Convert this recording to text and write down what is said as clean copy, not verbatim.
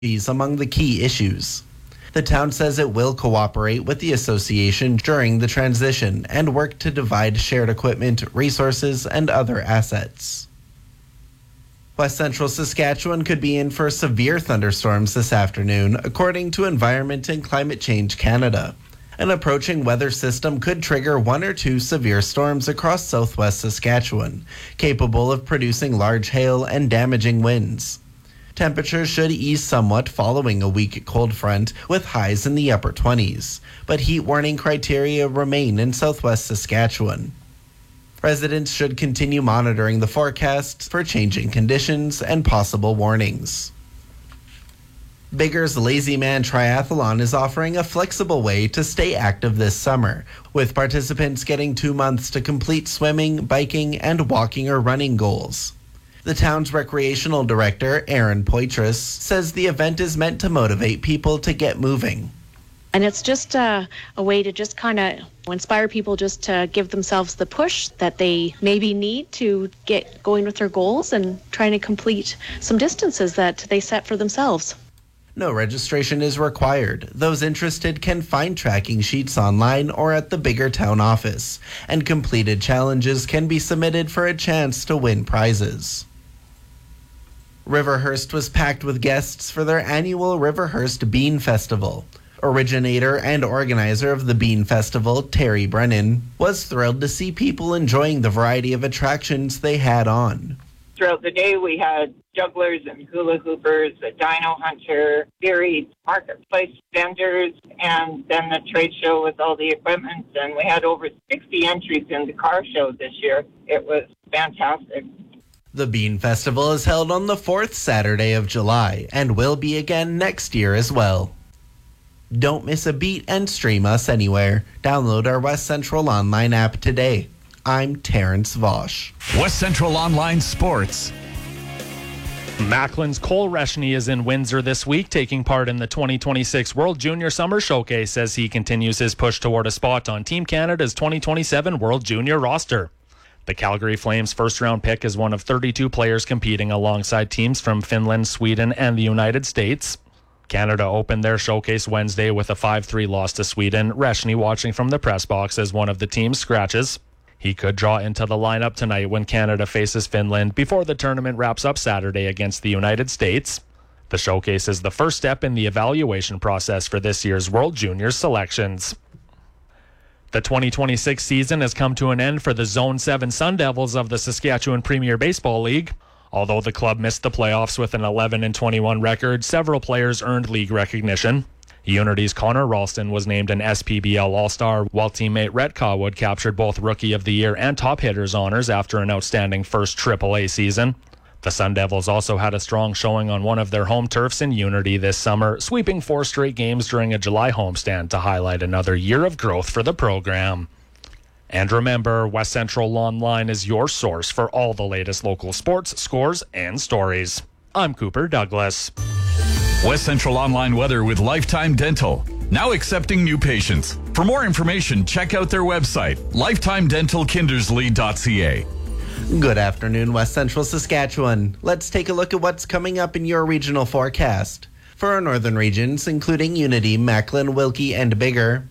is among the key issues. The town says it will cooperate with the association during the transition and work to divide shared equipment, resources, and other assets. West Central Saskatchewan could be in for severe thunderstorms this afternoon, according to Environment and Climate Change Canada. An approaching weather system could trigger 1 or 2 severe storms across southwest Saskatchewan, capable of producing large hail and damaging winds. Temperatures should ease somewhat following a weak cold front, with highs in the upper 20s, but heat warning criteria remain in southwest Saskatchewan. Residents should continue monitoring the forecast for changing conditions and possible warnings. Bigger's Lazy Man Triathlon is offering a flexible way to stay active this summer, with participants getting 2 months to complete swimming, biking, and walking or running goals. The town's recreational director, Aaron Poitras, says the event is meant to motivate people to get moving. And it's just a way to just kind of inspire people just to give themselves the push that they maybe need to get going with their goals and trying to complete some distances that they set for themselves. No registration is required. Those interested can find tracking sheets online or at the Bigger Town office, and completed challenges can be submitted for a chance to win prizes. Riverhurst was packed with guests for their annual Riverhurst Bean Festival. Originator and organizer of the Bean Festival, Terry Brennan, was thrilled to see people enjoying the variety of attractions they had on. Throughout the day, we had jugglers and hula hoopers, a dino hunter, varied marketplace vendors, and then the trade show with all the equipment. And we had over 60 entries in the car show this year. It was fantastic. The Bean Festival is held on the 4th Saturday of July and will be again next year as well. Don't miss a beat and stream us anywhere. Download our West Central Online app today. I'm Terrence Vosch. West Central Online Sports. Macklin's Cole Reshny is in Windsor this week, taking part in the 2026 World Junior Summer Showcase as he continues his push toward a spot on Team Canada's 2027 World Junior roster. The Calgary Flames' first-round pick is one of 32 players competing alongside teams from Finland, Sweden, and the United States. Canada opened their showcase Wednesday with a 5-3 loss to Sweden. Reshny watching from the press box as one of the team's scratches. He could draw into the lineup tonight when Canada faces Finland before the tournament wraps up Saturday against the United States. The showcase is the first step in the evaluation process for this year's World Juniors selections. The 2026 season has come to an end for the Zone 7 Sun Devils of the Saskatchewan Premier Baseball League. Although the club missed the playoffs with an 11-21 record, several players earned league recognition. Unity's Connor Ralston was named an SPBL All-Star, while teammate Rhett Cawood captured both Rookie of the Year and Top Hitters honors after an outstanding first AAA season. The Sun Devils also had a strong showing on one of their home turfs in Unity this summer, sweeping 4 straight games during a July homestand to highlight another year of growth for the program. And remember, West Central Online is your source for all the latest local sports, scores, and stories. I'm Cooper Douglas. West Central Online weather with Lifetime Dental. Now accepting new patients. For more information, check out their website, lifetimedentalkindersley.ca. Good afternoon, West Central Saskatchewan. Let's take a look at what's coming up in your regional forecast. For our northern regions, including Unity, Macklin, Wilkie, and Bigger,